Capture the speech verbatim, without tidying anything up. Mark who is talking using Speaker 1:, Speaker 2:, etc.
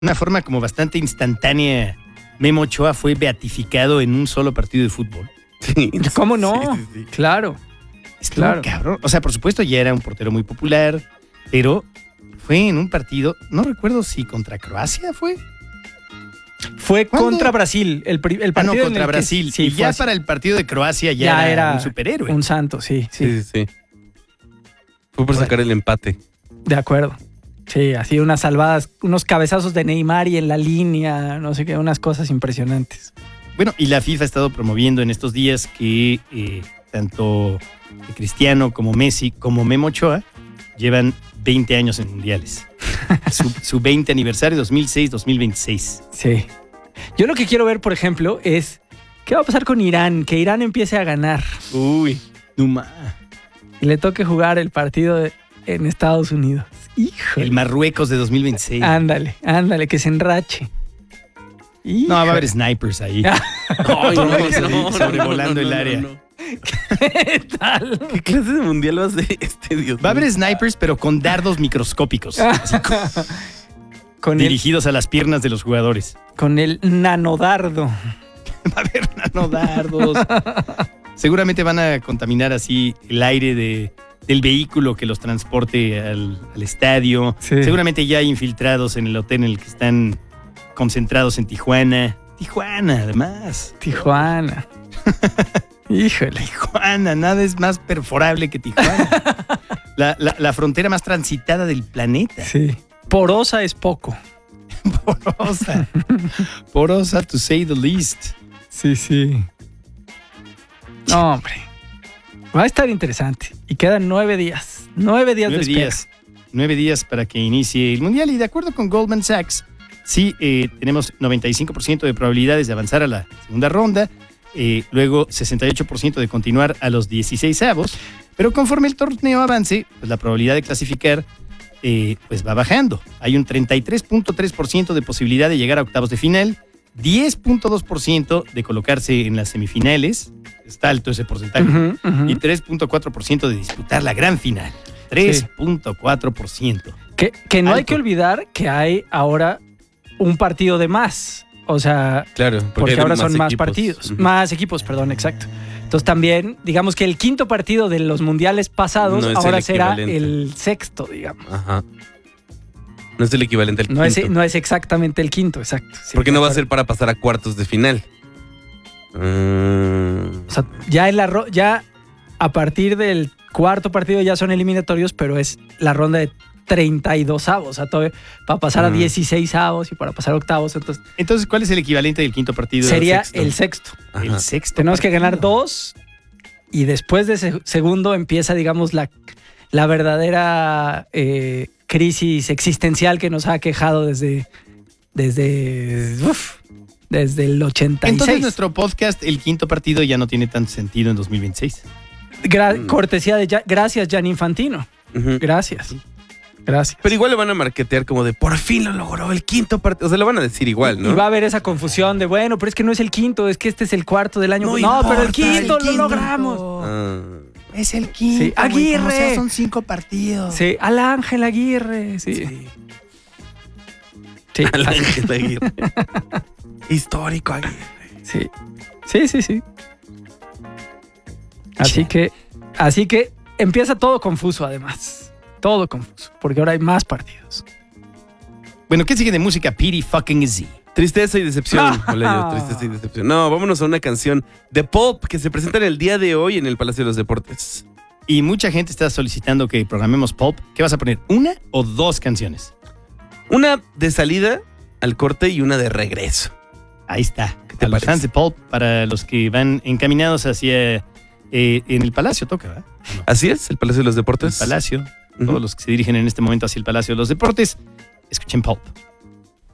Speaker 1: una forma como bastante instantánea, Memo Ochoa fue beatificado en un solo partido de fútbol.
Speaker 2: Sí.
Speaker 3: ¿Cómo no?
Speaker 2: Sí, sí, sí.
Speaker 3: Claro.
Speaker 1: Estuvo
Speaker 3: Claro.
Speaker 1: cabrón. O sea, por supuesto ya era un portero muy popular, pero fue en un partido, no recuerdo si contra Croacia fue.
Speaker 3: Fue
Speaker 1: ¿Cuándo?
Speaker 3: contra Brasil. El, pri- el
Speaker 1: Ah, no,
Speaker 3: partido en
Speaker 1: contra
Speaker 3: el que-
Speaker 1: Brasil.
Speaker 3: sí,
Speaker 1: y
Speaker 3: fue
Speaker 1: ya
Speaker 3: así.
Speaker 1: para el partido de Croacia ya,
Speaker 3: Ya
Speaker 1: era,
Speaker 3: era
Speaker 1: un superhéroe.
Speaker 3: Un santo, sí, sí.
Speaker 2: Sí, sí, sí. Fue por sacar el empate.
Speaker 3: De acuerdo. Sí, así unas salvadas, unos cabezazos de Neymar y en la línea, no sé qué, unas cosas impresionantes.
Speaker 1: Bueno, y la FIFA ha estado promoviendo en estos días que eh, tanto Cristiano como Messi como Memo Ochoa llevan veinte años en mundiales. su, su veinte aniversario, dos mil seis dos mil veintiséis.
Speaker 3: Sí. Yo lo que quiero ver, por ejemplo, es qué va a pasar con Irán, que Irán empiece a ganar
Speaker 1: Uy, Numa.
Speaker 3: y le toque jugar el partido de- en Estados Unidos. Híjole.
Speaker 1: El Marruecos de dos mil veintiséis.
Speaker 3: Ándale, ándale, que se enrache.
Speaker 1: No, va a haber snipers ahí.
Speaker 2: Ay, no,
Speaker 1: Sobre-
Speaker 2: no,
Speaker 1: sobrevolando
Speaker 2: no, no,
Speaker 1: el área.
Speaker 2: no, no.
Speaker 3: ¿Qué tal?
Speaker 2: ¿Qué clase de mundial vas de este, Dios
Speaker 1: Va a
Speaker 2: mío?
Speaker 1: haber snipers, pero con dardos microscópicos, así,
Speaker 3: Con el,
Speaker 1: dirigidos a las piernas de los jugadores.
Speaker 3: con el nanodardo.
Speaker 1: Va a haber nanodardos. Seguramente van a contaminar así el aire de, del vehículo que los transporte al, al estadio.
Speaker 3: Sí.
Speaker 1: Seguramente ya hay infiltrados en el hotel en el que están concentrados en Tijuana. Tijuana, además.
Speaker 3: Tijuana. Híjole.
Speaker 1: Tijuana, nada es más perforable que Tijuana. La, la- la frontera más transitada del planeta.
Speaker 3: Sí. Porosa es poco.
Speaker 1: Porosa. Porosa, to say the least.
Speaker 3: Sí, sí. No, hombre. Va a estar interesante. Y quedan nueve días. Nueve días
Speaker 1: Nueve
Speaker 3: de espera.
Speaker 1: días. Nueve días para que inicie el Mundial. Y de acuerdo con Goldman Sachs, sí, eh, tenemos noventa y cinco por ciento de probabilidades de avanzar a la segunda ronda. Eh, luego sesenta y ocho por ciento de continuar a los dieciseisavos. Pero conforme el torneo avance, pues la probabilidad de clasificar eh, pues va bajando. Hay un treinta y tres punto tres por ciento de posibilidad de llegar a octavos de final, diez punto dos por ciento de colocarse en las semifinales, está alto ese porcentaje,
Speaker 3: Ujú, ujú.
Speaker 1: y tres punto cuatro por ciento de disputar la gran final. tres punto cuatro por ciento.
Speaker 3: Que, que no hay
Speaker 1: Alto.
Speaker 3: que olvidar que hay ahora un partido de más. O sea,
Speaker 2: Claro,
Speaker 3: porque,
Speaker 2: hay
Speaker 3: ahora son más
Speaker 2: equipos.
Speaker 3: partidos.
Speaker 2: Ujú.
Speaker 3: Más equipos, perdón, exacto. Entonces también, digamos que el quinto partido de los mundiales pasados
Speaker 2: No es
Speaker 3: ahora
Speaker 2: el
Speaker 3: será
Speaker 2: equivalente.
Speaker 3: el sexto, digamos.
Speaker 2: Ajá. No es el equivalente al
Speaker 3: No es,
Speaker 2: quinto.
Speaker 3: no es exactamente el quinto, exacto. Sí,
Speaker 2: Porque
Speaker 3: de
Speaker 2: no va a
Speaker 3: acuerdo.
Speaker 2: ser para pasar a cuartos de final. Mm.
Speaker 3: O sea, ya, en la ro- ya a partir del cuarto partido ya son eliminatorios, pero es la ronda de treinta y dos avos. O sea, todavía para pasar a
Speaker 2: Mm.
Speaker 3: dieciséis avos y para pasar a octavos. Entonces,
Speaker 1: Entonces, ¿cuál es el equivalente del quinto partido?
Speaker 3: sería
Speaker 2: sexto.
Speaker 3: el sexto.
Speaker 2: Ajá.
Speaker 1: El sexto.
Speaker 3: Tenemos que
Speaker 1: partido.
Speaker 3: ganar dos y después de ese segundo empieza, digamos, la, la verdadera eh, crisis existencial que nos ha aquejado desde, desde, uf, desde el ochenta y seis.
Speaker 1: Entonces, nuestro podcast, el quinto partido, ya no tiene tanto sentido en dos mil veintiséis.
Speaker 3: Gra- cortesía de... Ya- gracias, Gianni Infantino.
Speaker 2: Ujú.
Speaker 3: Gracias. Gracias.
Speaker 2: Pero igual le van a marketear como de por fin lo logró el quinto partido. O sea, lo van a decir igual, ¿no?
Speaker 3: Y va a haber esa confusión de, bueno, pero es que no es el quinto, es que este es el cuarto del año.
Speaker 2: No
Speaker 3: No, pero el
Speaker 2: importa,
Speaker 3: quinto
Speaker 2: el
Speaker 3: lo
Speaker 2: quinto.
Speaker 3: logramos.
Speaker 2: Ah.
Speaker 1: Es el quinto.
Speaker 3: Sí, Aguirre.
Speaker 1: güey, como sea, son cinco partidos.
Speaker 3: Sí, al Ángel Aguirre. Sí. Sí. Sí.
Speaker 2: Al Ángel Aguirre. Histórico Aguirre.
Speaker 3: Sí. Sí, sí, sí. Así que, así que empieza todo confuso, además. Todo confuso. Porque ahora hay más partidos.
Speaker 1: Bueno, ¿qué sigue de música? Pity fucking Z.
Speaker 2: Tristeza y decepción. Hola, yo, tristeza y decepción. No, vámonos a una canción de pop que se presenta en el día de hoy en el Palacio de los Deportes.
Speaker 1: Y mucha gente está solicitando que programemos pop. ¿Qué vas a poner? ¿Una o dos canciones?
Speaker 2: Una de salida al corte y una de regreso.
Speaker 1: Ahí está.
Speaker 2: ¿Qué te
Speaker 1: A los
Speaker 2: parece?
Speaker 1: fans de pop, para los que van encaminados hacia... eh, en el Palacio toca, ¿verdad?
Speaker 2: Así es, el Palacio de los
Speaker 1: El
Speaker 2: Deportes.
Speaker 1: Palacio.
Speaker 2: Ujú.
Speaker 1: Todos los que se dirigen en este momento hacia el Palacio de los Deportes, escuchen pop.